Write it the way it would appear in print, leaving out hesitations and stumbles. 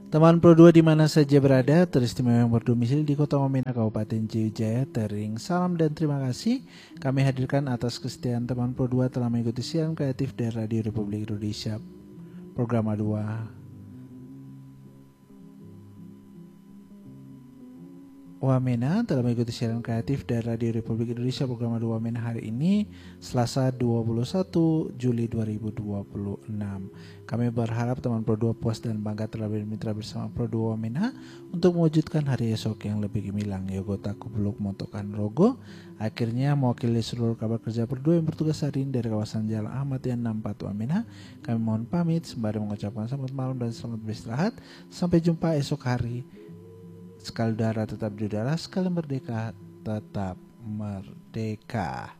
Teman Pro 2 di mana saja berada, teristimewa yang berdomisili di Kota Wamena, Kabupaten Jaya, tering salam dan terima kasih kami hadirkan atas kesetiaan teman Pro 2 telah mengikuti siaran kreatif dari Radio Republik Indonesia Program A2 Wamena telah mengikuti siaran kreatif dari Radio Republik Indonesia Program A2 Wamena hari ini Selasa 21 Juli 2026. Kami berharap teman Pro 2 puas dan bangga telah bermitra bersama Pro 2 Wamena untuk mewujudkan hari esok yang lebih gemilang. Yogo taku beluk motokan rogo. Akhirnya mewakili seluruh kabar kerja Pro 2 yang bertugas hari ini dari kawasan Jalan Ahmad Yani 64 Wamena, kami mohon pamit sembari mengucapkan selamat malam dan selamat beristirahat. Sampai jumpa esok hari. Sekali udara tetap di udara, sekali merdeka tetap merdeka.